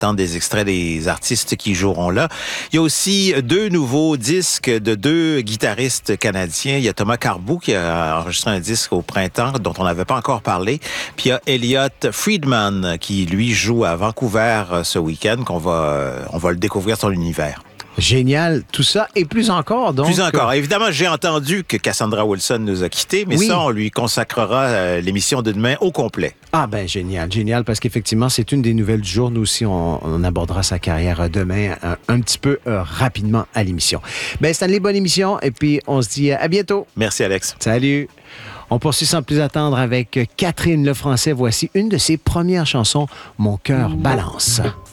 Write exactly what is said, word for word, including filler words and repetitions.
entendre des extraits des artistes qui joueront là. Il y a aussi deux nouveaux disques de deux guitaristes canadiens. Il y a Thomas Carbou qui a enregistré un disque au printemps dont on n'avait pas encore parlé. Puis il y a Elliot Friedman qui, lui, joue à Vancouver ce week-end, qu'on va, on va le découvrir son univers. Génial, tout ça et plus encore. Donc, plus encore. Évidemment, j'ai entendu que Cassandra Wilson nous a quittés, mais oui. ça, on lui consacrera euh, l'émission de demain au complet. Ah ben génial, génial, parce qu'effectivement, c'est une des nouvelles du jour. Nous aussi, on, on abordera sa carrière demain un, un petit peu euh, rapidement à l'émission. Ben Stanley, bonne émission, et puis on se dit à bientôt. Merci Alex. Salut. On poursuit sans plus attendre avec Catherine Lefrançais. Voici une de ses premières chansons, Mon cœur balance.